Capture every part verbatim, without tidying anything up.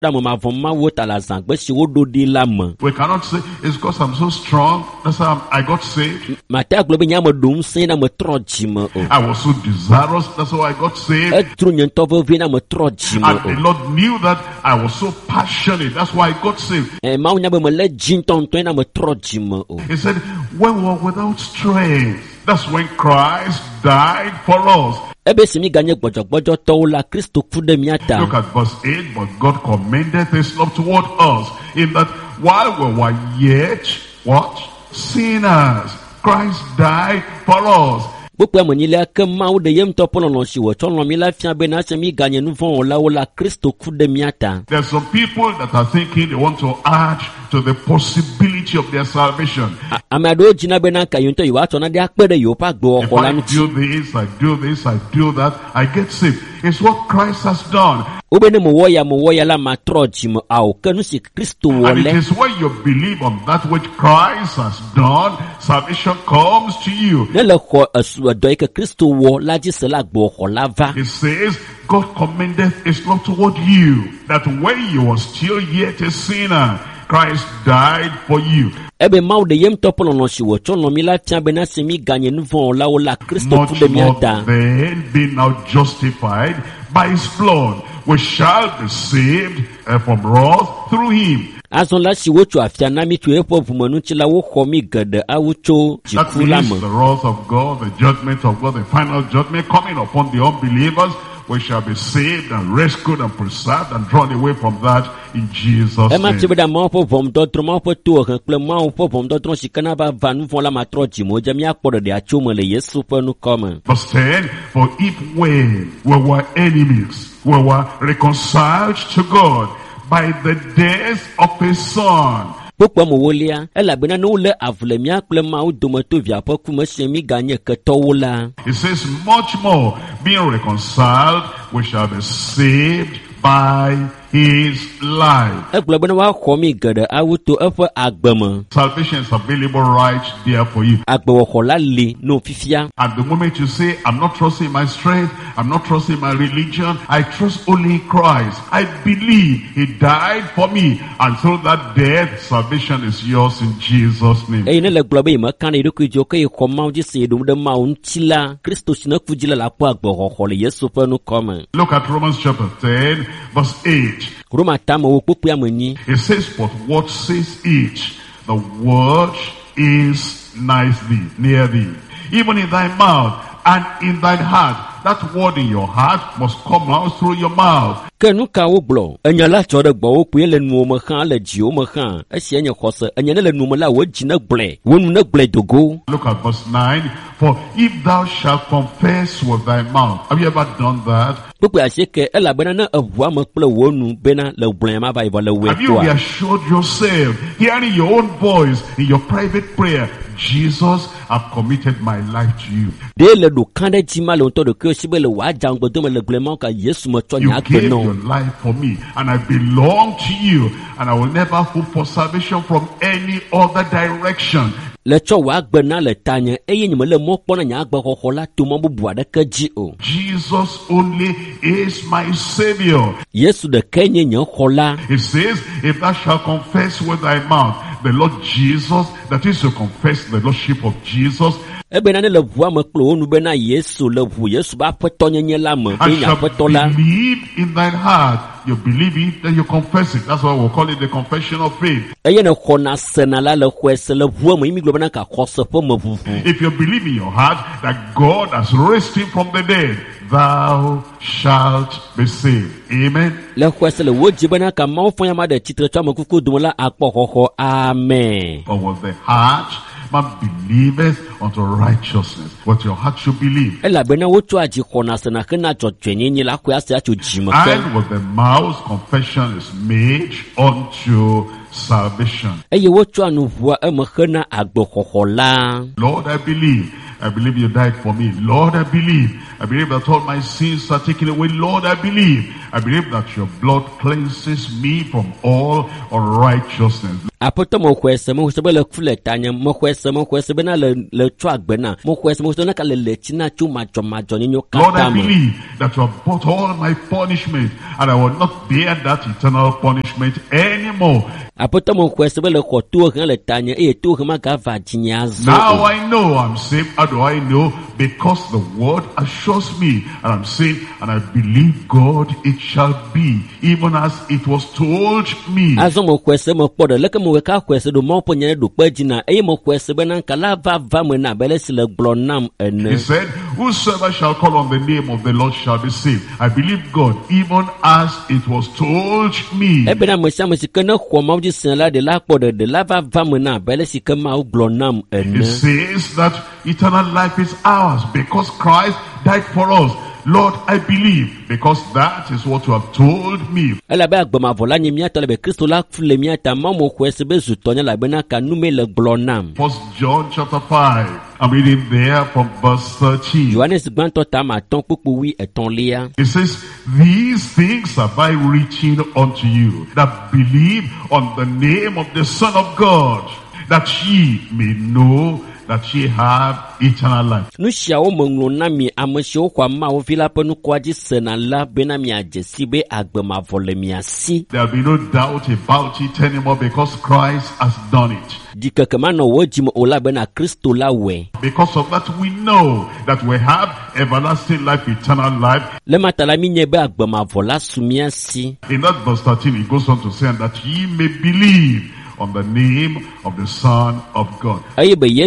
We cannot say it's because I'm so strong, that's how I got saved. I was so desirous, that's how I got saved. And the Lord knew that I was so passionate, that's why I got saved. He said, when we were without strength, that's when Christ died for us. Look at verse eight. But God commended His love toward us, in that while we were yet what? Sinners, Christ died for us. There's some people that are thinking they want to add to the possibility of their salvation. If I do this, I do this, I do that, I get saved. It's what Christ has done. And it is when you believe on that which Christ has done, salvation comes to you. It says, God commended His love toward you, that when you were still yet a sinner, Christ died for you. Much more then, being now justified by His blood, we shall be saved uh, from wrath through Him. That means the wrath of God, the judgment of God, the final judgment coming upon the unbelievers. We shall be saved and rescued and preserved and drawn away from that in Jesus' name. Verse ten, for if when we were enemies, we were reconciled to God by the death of His Son. It says, much more, being reconciled, we shall be saved by His life. Salvation is available right there for you. At the moment you say, I'm not trusting my strength, I'm not trusting my religion, I trust only Christ. I believe He died for me, and through that death, salvation is yours in Jesus' name. Look at Romans chapter ten, verse eight. It says, but what says it? The word is nigh thee, near thee, even in thy mouth and in thine heart. That word in your heart must come out through your mouth. Look at verse nine. For if thou shalt confess with thy mouth. Have you ever done that? Have you reassured yourself, hearing your own voice in your private prayer, Jesus, I've committed my life to you. You gave your life for me, and I belong to you, and I will never hope for salvation from any other direction. Jesus only is my Savior. It says, if thou shalt confess with thy mouth the Lord Jesus, that is to confess the Lordship of Jesus, and shall believe in thine heart. You believe it, then you confess it. That's why we'll call it the confession of faith. If you believe in your heart that God has raised Him from the dead, thou shalt be saved. Amen. For with the heart man believeth unto righteousness. What your heart should believe. And with the mouth confession is made unto salvation. Lord, I believe. I believe you died for me. Lord, I believe. I believe that all my sins are taken away. Lord, I believe. I believe that your blood cleanses me from all unrighteousness. Apoto mo kwese mo sebe le kule tanya mo kwese mo kwese be na le le twa gbena mo kwese mo na ka le le china chuma choma joni nyo kata. Lord, I believe that you have bought all my punishment and I will not bear that eternal punishment anymore. Apoto mo kwese be le ko tu kan le tanya e tu kan ma ga va jinya zo. Now I know I'm saved. How do I know? Because the word assures me, and I'm saying, and I believe God, it shall be even as it was told me. Azo mo kwese mo podo le mo weka kwese do mo ponye do pagina e mo kwese be nan kala va va mo na bele sile glonam ene. He said, whosoever shall call on the name of the Lord shall be saved. I believe God even as it was told me. E be na mo sha mo sikana kwa mo ji sin la de la podo de la va va mo na bele sikama o glonam ene. He says that eternal life is ours because Christ died for us. Lord, I believe because that is what you have told me. Ela be agbama vola nyi miata le be Kristo la fule miata mamo kwese be zutonya la bena ka nume le glonam. First John chapter five. I'm reading there from verse thirteen. Johannes gbanto ta ma ton pupu wi eton lia. It says, these things have I written unto you that believe on the name of the Son of God, that ye may know that ye have eternal life. Nushia o monglo na mi amesho kwa ma o vila penu kwa ji sena la bena mi ajesi be agbema vole mi asi. There will be no doubt about it anymore because Christ has done it. Dika kama no woji mo ola bena Kristo la we. Because of that we know that we have everlasting life, eternal life. Le matala mi nye be agbema vola sumi asi. In that verse thirteen he goes on to say, and that ye may believe on the name of the Son of God. That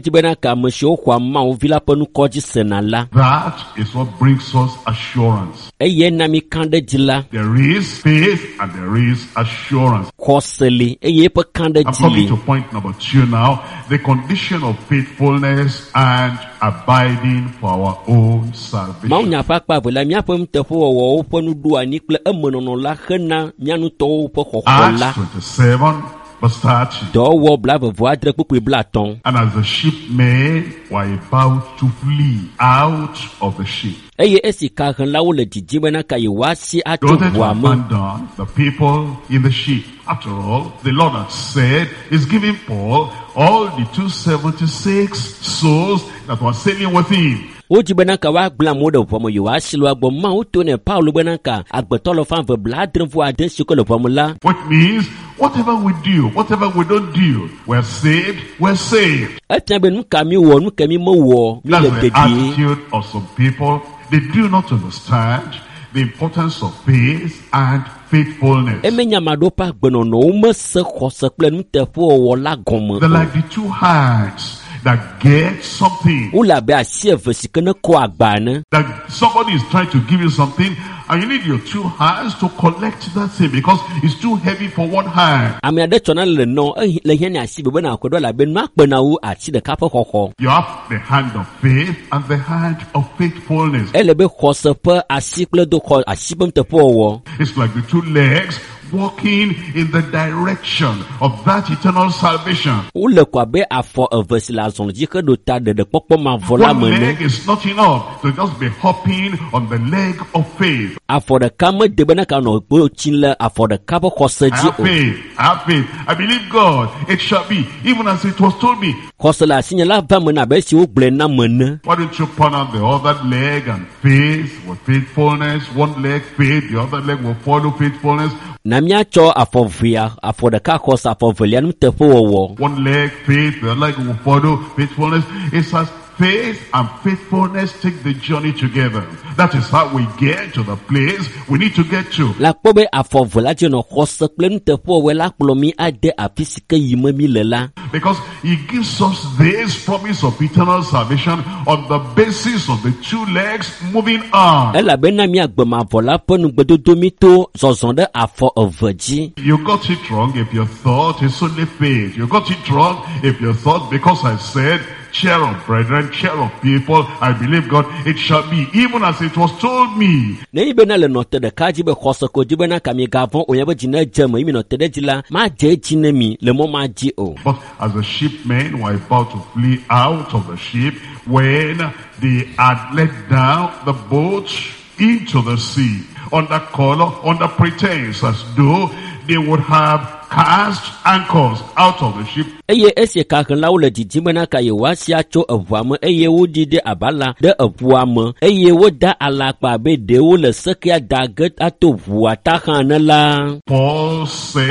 is what brings us assurance. There is faith and there is assurance. I'm coming to point number two now. The condition of faithfulness and abiding for our own salvation. Acts twenty-seven. Verse thirty. And as the shipmen were about to flee out of the ship, don't abandon the people in the ship. After all, the Lord had said, is giving Paul all the two hundred seventy-six souls that were sailing with him. Which means whatever we do, whatever we don't do, we're saved, we're saved. That's the attitude of some people. They do not understand the importance of faith and faithfulness. They're like the two hands that get something. That somebody is trying to give you something and you need your two hands to collect that thing because it's too heavy for one hand. You have the hand of faith and the hand of faithfulness. It's like the two legs walking in the direction of that eternal salvation. One leg is not enough to just be hopping on the leg of faith. I have faith, I have faith. I believe God, it shall be, even as it was told me. Why don't you put on the other leg and faith with faithfulness? One leg faith, the other leg will follow faithfulness. One leg faith, the other leg will follow faithfulness. It's as faith and faithfulness take the journey together. That is how we get to the place we need to get to. Because he gives us this promise of eternal salvation on the basis of the two legs moving on. You got it wrong if you thought it's only faith. You got it wrong if you thought because I said cheer up, brethren, cheer up, people. I believe God, it shall be, even as it was told me. Nei bena le note de kaji be khosoko di bena kami gavon o yabo jina jema imi note de jila ma je jine mi le mo ma ji o. But as the shipmen were about to flee out of the ship, when they had let down the boat into the sea, under color, under pretense, as though they would have cast anchors out of the ship. Eye ese kakan lawo le didi na ka ye wa si acho avua mo eye wo di de abala de avua mo eye wo da alakpa be de wo le sekia daget ato vua ta kan la. Paul said